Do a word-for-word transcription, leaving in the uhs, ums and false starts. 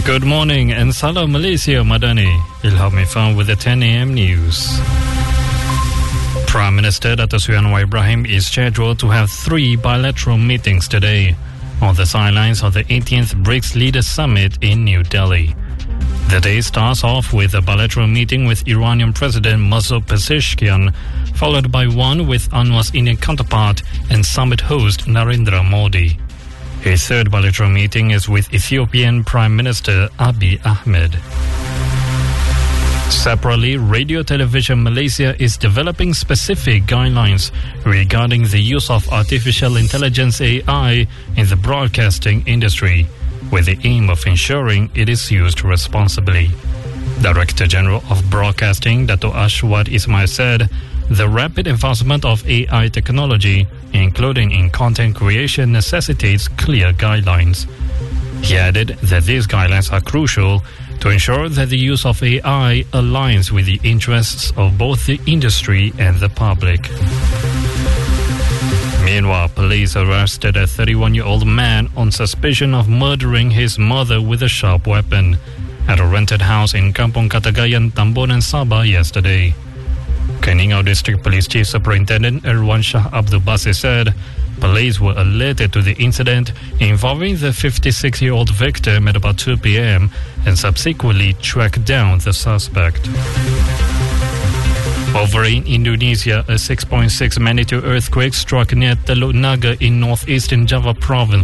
Good morning and salam Malaysia Madani. Ilham Ifan with the ten a.m. news. Prime Minister Dato' Sri Anwar Ibrahim is scheduled to have three bilateral meetings today on the sidelines of the eighteenth BRICS Leaders Summit in New Delhi. The day starts off with a bilateral meeting with Iranian President Masoud Pezeshkian, followed by one with Anwar's Indian counterpart and summit host Narendra Modi. His third bilateral meeting is with Ethiopian Prime Minister Abiy Ahmed. Separately, Radio Television Malaysia is developing specific guidelines regarding the use of artificial intelligence A I in the broadcasting industry, with the aim of ensuring it is used responsibly. Director General of Broadcasting, Dato' Ashwat Ismail said, the rapid advancement of A I technology, including in content creation, necessitates clear guidelines. He added that these guidelines are crucial to ensure that the use of A I aligns with the interests of both the industry and the public. Meanwhile, police arrested a thirty-one-year-old man on suspicion of murdering his mother with a sharp weapon at a rented house in Kampung Katagayan, Tambonan, Sabah yesterday. Keningau District Police Chief Superintendent Erwan Shah Abdul Basir said police were alerted to the incident involving the fifty-six-year-old victim at about two p.m. and subsequently tracked down the suspect. Over in Indonesia, a six point six magnitude earthquake struck near Teluk Naga in northeastern Java province